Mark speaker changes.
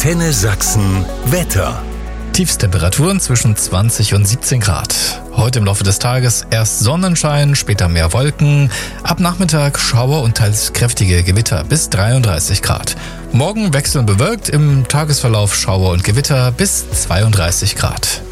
Speaker 1: Antenne Sachsen Wetter.
Speaker 2: Tiefstemperaturen zwischen 20 und 17 Grad. Heute im Laufe des Tages erst Sonnenschein, später mehr Wolken. Ab Nachmittag Schauer und teils kräftige Gewitter bis 33 Grad. Morgen wechselnd bewölkt, im Tagesverlauf Schauer und Gewitter bis 32 Grad.